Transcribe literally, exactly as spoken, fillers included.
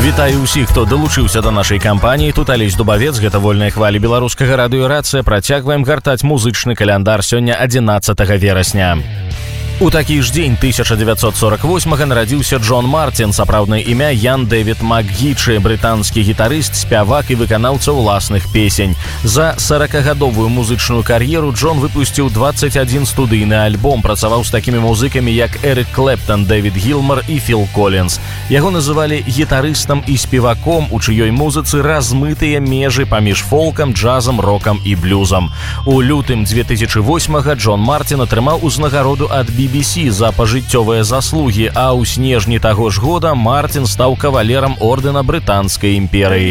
Вітаю ўсіх, хто далучыўся да нашай кампаніі. Тут Алесь Дубавец, гэта вольныя хвалі беларускага радыёрацыя. Працягваем гартаць музычны каляндар сёння адзінаццатага верасня. У такі ж дзень тысяча дзевяцьсот сорок восьмага нарадзіўся Джон Мартин, сапраўднае імя Ян Дэвід МакГічы, брытанскі гітарыст, спявак і выканаўца ўласных песень. За соракагадовую музычную кар'еру Джон выпусціў дваццаць адзін студыйны альбом, працаваў з такімі музыкамі, як Эрик Клэптан, Дэвід Гілмар і Філ Коллінз. Яго называлі гітарыстам і спеваком, у чыёй музыцы размытыя межы паміж фолкам, джазам, рокам і блюзам. У лютым две тысячы восьмага Джон Мартин атрымаў узнагароду ад би би си за пажыццёвыя заслугі, а ў снежні таго ж года Мартин стаў кавалерам ордэна Брытанскай імперыі.